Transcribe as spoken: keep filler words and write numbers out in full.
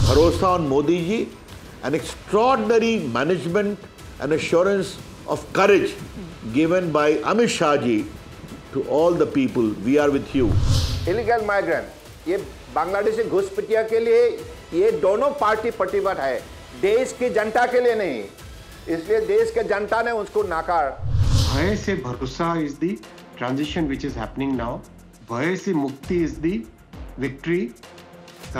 Bharosa on Modi ji, an extraordinary management and assurance of courage given by Amit Shah ji to all the people. We are with you. Illegal migrant, ये बांग्लादेशी घुसपैठिया के लिए ये दोनों party प्रतिबद्ध है, देश की जनता के लिए नहीं, इसलिए देश के जनता ने उसको नाकार। भय से भरोसा is the transition which is happening now. भय से मुक्ति is the victory